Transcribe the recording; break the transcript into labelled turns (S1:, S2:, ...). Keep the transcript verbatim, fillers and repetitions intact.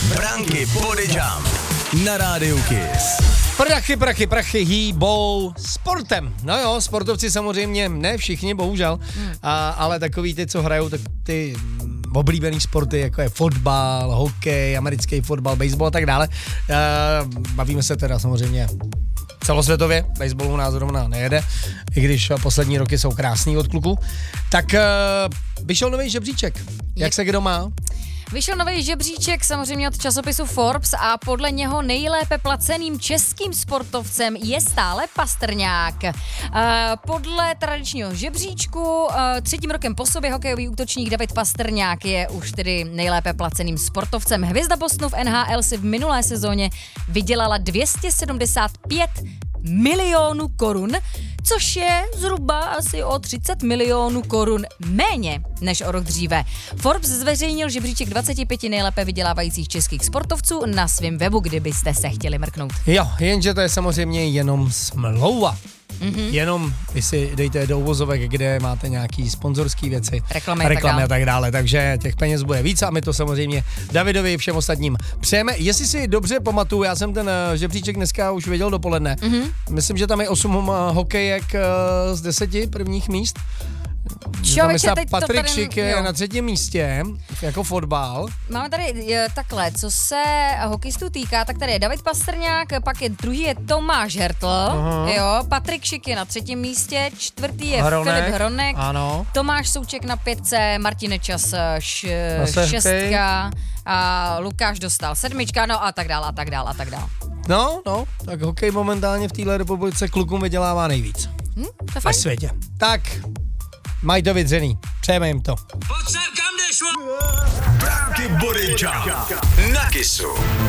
S1: Branky Body Jump na rádiu Kiss.
S2: Prachy, prachy, prachy hýbou sportem. No jo, sportovci samozřejmě, ne všichni, bohužel, hmm. a, ale takový ty, co hrajou, tak ty oblíbený sporty, jako je fotbal, hokej, americký fotbal, baseball a tak dále. Uh, bavíme se teda samozřejmě celosvětově, baseball u nás zrovna nejede, i když poslední roky jsou krásný od kluků. Tak uh, vyšel nový žebříček. Jak se kdo má?
S3: Vyšel nový žebříček samozřejmě od časopisu Forbes a podle něho nejlépe placeným českým sportovcem je stále Pastrňák. Uh, podle tradičního žebříčku uh, třetím rokem po sobě hokejový útočník David Pastrňák je už tedy nejlépe placeným sportovcem. Hvězda Bostonu v N H L si v minulé sezóně vydělala dvě stě sedmdesát pět milionů korun, což je zhruba asi o třicet milionů korun méně než o rok dříve. Forbes zveřejnil žebříček dvacet pět nejlépe vydělávajících českých sportovců na svém webu, kdybyste se chtěli mrknout.
S2: Jo, jenže to je samozřejmě jenom smlouva. Mm-hmm. Jenom, když si dejte do uvozovek, kde máte nějaký sponzorský věci,
S3: reklamy,
S2: reklamy
S3: tak
S2: a tak dále, takže těch peněz bude víc a my to samozřejmě Davidovi i všem ostatním přejeme. Jestli si dobře pamatuju, já jsem ten žebříček dneska už viděl dopoledne, mm-hmm. myslím, že tam je osm hokejek z deseti prvních míst.
S3: Člověče, teď
S2: Patrik
S3: to
S2: Šik je na třetím místě, jako fotbal.
S3: Máme tady je, takhle, co se hokejistů týká, tak tady je David Pastrňák, pak je druhý je Tomáš Hertl, uh-huh. jo, Patrik Šik je na třetím místě, čtvrtý je
S2: Hronek,
S3: Filip Hronek,
S2: ano.
S3: Tomáš Souček na pětce, Martin Nečas š, šestka a Lukáš dostal sedmička, no a tak dál a tak dál a tak dál.
S2: No, no, tak hokej momentálně v téhle republice klukům vydělává nejvíc.
S3: Hm, to
S2: na světě. Tak, mají to vydřený. Přejeme jim to.
S1: Pojď sem, kam jdeš? Branky Body Jump na Kissu.